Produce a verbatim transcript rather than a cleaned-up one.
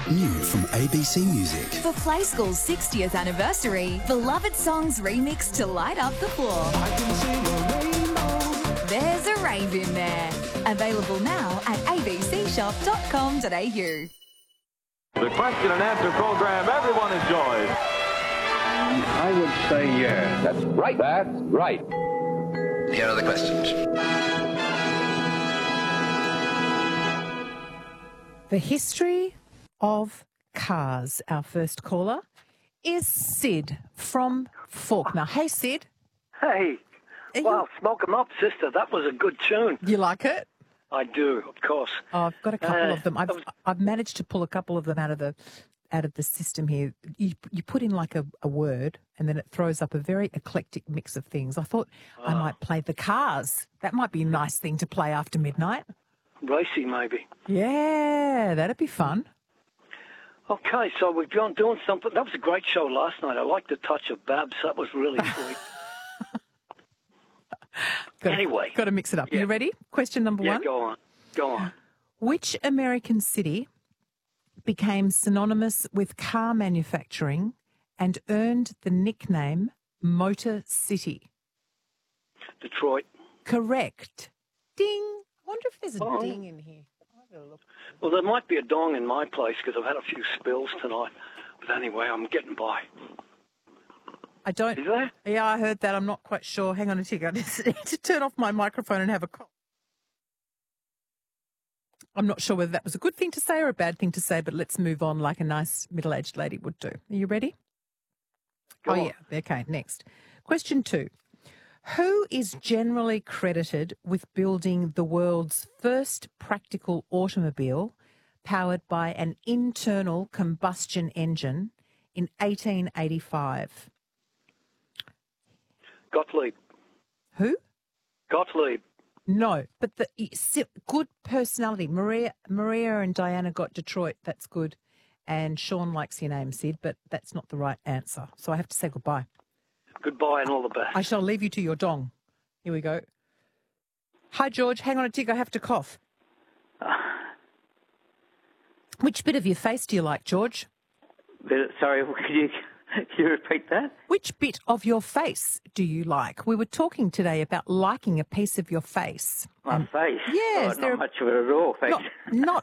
New from A B C Music. For Play School's sixtieth anniversary, beloved songs remixed to light up the floor. I can sing a rainbow. There's a rave in there. Available now at a b c shop dot com dot a u. The question and answer program everyone enjoys. I would say yes. That's right. That's right. Here are the questions. The history of cars. Our first caller is Sid from Faulkner. Hey, Sid. Hey. Are Wow, you- smoke 'em up, sister. That was a good tune. You like it? I do, of course. Oh, I've got a couple Uh, of them. I've that was- I've managed to pull a couple of them out of the out of the system here. You you put in like a, a word and then it throws up a very eclectic mix of things. I thought I might play the Cars. That might be a nice thing to play after midnight. Racy, maybe. Yeah, that'd be fun. Okay, so we've been doing something. That was a great show last night. I liked the touch of Babs. That was really sweet. Got Anyway. got to mix it up. Yeah. You ready? Question number yeah, one. go on. Go on. Which American city became synonymous with car manufacturing and earned the nickname Motor City? Detroit. Correct. Ding. I wonder if there's a Oh. ding in here. I'll have a look. Well, there might be a dong in my place because I've had a few spills tonight. But anyway, I'm getting by. I don't. Is there? Yeah, I heard that. I'm not quite sure. Hang on a second. I just need to turn off my microphone and have a cough. I'm not sure whether that was a good thing to say or a bad thing to say, but let's move on like a nice middle-aged lady would do. Are you ready? Go oh, on. yeah. Okay, next. Question two. Who is generally credited with building the world's first practical automobile powered by an internal combustion engine in eighteen eighty-five? Gottlieb. Who? Gottlieb. No, but the si- good personality. Maria, Maria and Diana got Detroit. That's good. And Sean likes your name, Sid, but that's not the right answer. So I have to say goodbye. Goodbye and all the best. I shall leave you to your dong. Here we go. Hi, George. Hang on a tick. I have to cough. Which bit of your face do you like, George? Sorry, could you, could you repeat that? Which bit of your face do you like? We were talking today about liking a piece of your face. My And- face? Yes, Oh, there are- not much of it at all, thanks. Not, not